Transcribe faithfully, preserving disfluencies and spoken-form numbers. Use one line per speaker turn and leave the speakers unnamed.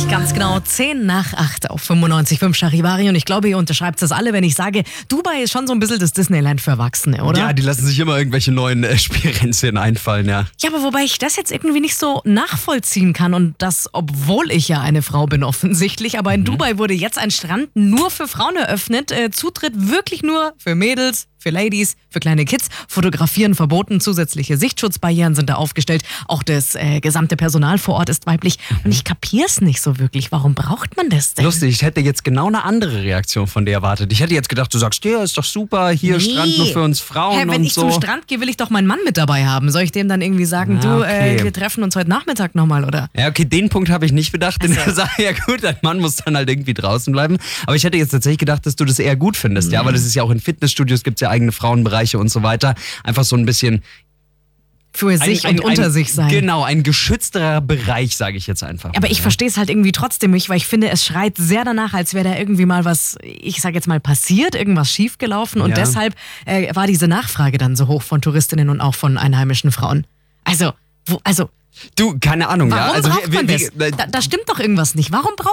Ganz genau, zehn nach acht auf fünfundneunzig Komma fünf Charivari. Und ich glaube, ihr unterschreibt das alle, wenn ich sage, Dubai ist schon so ein bisschen das Disneyland für Erwachsene, oder?
Ja, die lassen sich immer irgendwelche neuen äh, Spielränzchen einfallen, ja.
Ja, aber wobei ich das jetzt irgendwie nicht so nachvollziehen kann. Und das, obwohl ich ja eine Frau bin offensichtlich. Aber in mhm. Dubai wurde jetzt ein Strand nur für Frauen eröffnet. Äh, Zutritt wirklich nur für Mädels, für Ladies, für kleine Kids. Fotografieren verboten, zusätzliche Sichtschutzbarrieren sind da aufgestellt. Auch das äh, gesamte Personal vor Ort ist weiblich. Mhm. Und ich kapier's nicht so wirklich. Warum braucht man das denn?
Lustig, ich hätte jetzt genau eine andere Reaktion von dir erwartet. Ich hätte jetzt gedacht, du sagst, ja, ist doch super, hier
Nee.
Strand nur für uns Frauen
Hä, wenn
und
ich
so.
zum Strand gehe, will ich doch meinen Mann mit dabei haben. Soll ich dem dann irgendwie sagen,
Ah,
du,
okay.
äh, wir treffen uns heute Nachmittag nochmal, oder?
Ja, okay, den Punkt habe ich nicht bedacht in der Sache. Ja gut, dein Mann muss dann halt irgendwie draußen bleiben. Aber ich hätte jetzt tatsächlich gedacht, dass du das eher gut findest. Ja,
Ja.
weil das ist ja auch in Fitnessstudios, gibt es ja eigene Frauenbereiche und so weiter. Einfach so ein bisschen...
Für sich
ein,
und unter
ein,
sich sein.
Genau, ein geschützterer Bereich, sage ich jetzt einfach.
Aber
mal,
ich
ja.
verstehe es halt irgendwie trotzdem nicht, weil ich finde, es schreit sehr danach, als wäre da irgendwie mal was, ich sag jetzt mal, passiert, irgendwas schiefgelaufen. Und
Ja.
deshalb äh, war diese Nachfrage dann so hoch von Touristinnen und auch von einheimischen Frauen. Also, wo, also
Du, keine Ahnung.
warum
ja. Also,
braucht
wir,
man
wir,
das?
wir,
Da, da stimmt doch irgendwas nicht. Warum braucht